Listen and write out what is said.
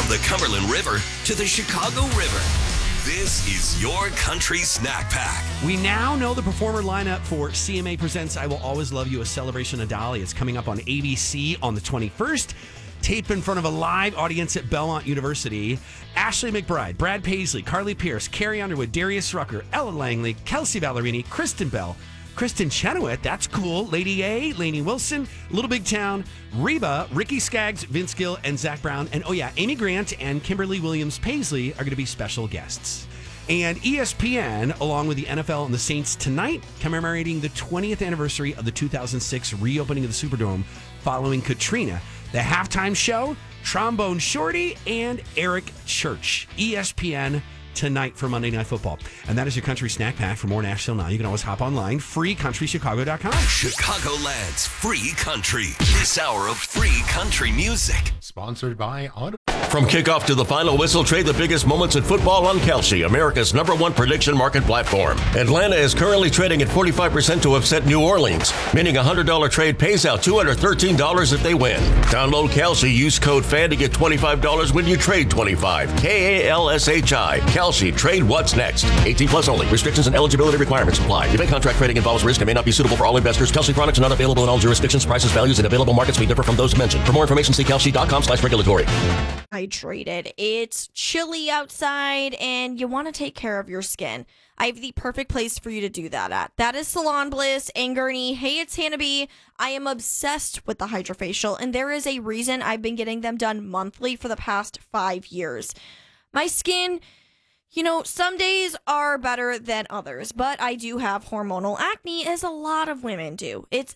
From the Cumberland River to the Chicago River, this is your country snack pack. We now know the performer lineup for CMA Presents I Will Always Love You, a celebration of Dolly. It's coming up on ABC on the 21st. Taped in front of a live audience at Belmont University. Ashley McBride, Brad Paisley, Carly Pierce, Carrie Underwood, Darius Rucker, Ella Langley, Kelsey Ballerini, Kristen Bell, Kristen Chenoweth, that's cool, Lady A, Lainey Wilson, Little Big Town, Reba, Ricky Skaggs, Vince Gill, and Zach Brown. And oh yeah, Amy Grant and Kimberly Williams Paisley are going to be special guests. And ESPN, along with the NFL and the Saints tonight, commemorating the 20th anniversary of the 2006 reopening of the Superdome following Katrina. The halftime show, Trombone Shorty, and Eric Church. ESPN tonight for Monday Night Football. And that is your country snack pack. For more Nashville Now, you can always hop online, freecountrychicago.com. Chicagoland's free country. This hour of free country music. Sponsored by Auto. From kickoff to the final whistle, trade the biggest moments in football on Kalshi, America's #1 prediction market platform. Atlanta is currently trading at 45% to upset New Orleans, meaning a $100 trade pays out $213 if they win. Download Kalshi, use code FAN to get $25 when you trade 25. KALSHI. Kalshi, trade what's next. 18 plus only. Restrictions and eligibility requirements apply. Event contract trading involves risk and may not be suitable for all investors. Kalshi products are not available in all jurisdictions. Prices, values, and available markets may differ from those mentioned. For more information, see kalshi.com/regulatory. Hydrated. It's chilly outside and you want to take care of your skin. I have the perfect place for you to do that at. That is Salon Bliss and Gurney. Hey, it's Hannah B. I am obsessed with the Hydrofacial, and there is a reason I've been getting them done monthly for the past 5 years. My skin, some days are better than others, but I do have hormonal acne, as a lot of women do. It's